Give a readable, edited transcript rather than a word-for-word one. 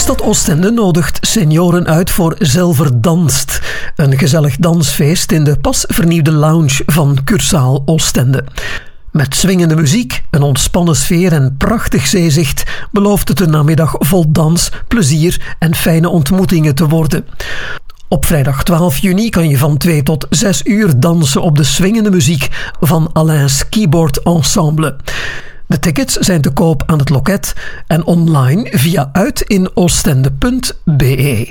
Stad Oostende nodigt senioren uit voor Zelverdanst. Een gezellig dansfeest in de pas vernieuwde lounge van Cursaal Oostende. Met swingende muziek, een ontspannen sfeer en prachtig zeezicht belooft het een namiddag vol dans, plezier en fijne ontmoetingen te worden. Op vrijdag 12 juni kan je van 2 tot 6 uur dansen op de swingende muziek van Alain's Keyboard Ensemble. De tickets zijn te koop aan het loket en online via uitinoostende.be.